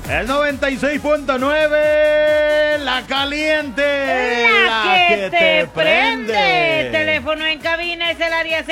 El 96.9, la caliente, la que te prende. Teléfono en cabina es el área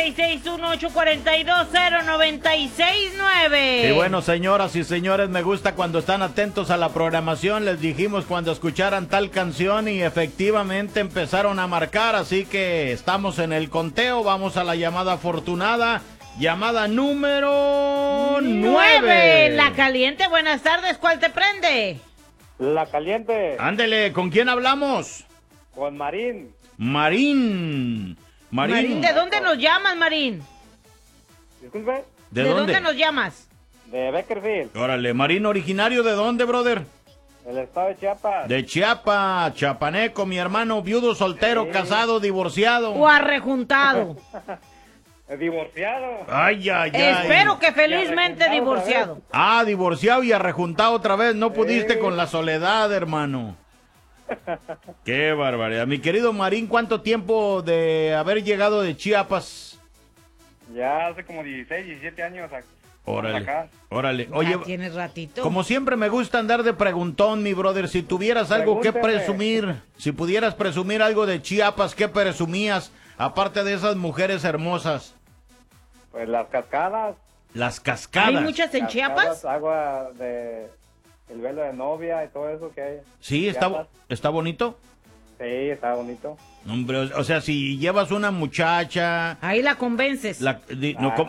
661-842-0969. Y bueno, señoras y señores, me gusta cuando están atentos a la programación. Les dijimos cuando escucharan tal canción y efectivamente empezaron a marcar, así que estamos en el conteo. Vamos a la llamada afortunada. Llamada número 9. La caliente, buenas tardes, ¿cuál te prende? La caliente. Ándele, ¿con quién hablamos? Con Marín. Marín, ¿de dónde nos llamas, Marín? Disculpe. ¿De dónde dónde nos llamas? De Beckerfield. Órale, Marín, ¿originario de dónde, brother? El estado de Chiapas. De Chiapas, chapaneco, mi hermano, viudo, soltero, casado, divorciado. O arrejuntado. Divorciado. Ay. Espero que felizmente divorciado. Ah, divorciado y arrejuntado otra vez. No pudiste con la soledad, hermano. Qué barbaridad. Mi querido Marín, ¿cuánto tiempo de haber llegado de Chiapas? Ya hace como 16, 17 años acá. Órale. Oye, tienes ratito. como siempre me gusta andar de preguntón, mi brother. Si tuvieras algo que presumir, si pudieras presumir algo de Chiapas, ¿qué presumías? Aparte de esas mujeres hermosas. Pues las cascadas. Las cascadas. ¿Hay muchas en Chiapas? Agua de el velo de novia y todo eso que hay. Sí, está bonito. Sí, está bonito. Hombre, o sea, si llevas una muchacha... Ahí la convences. No,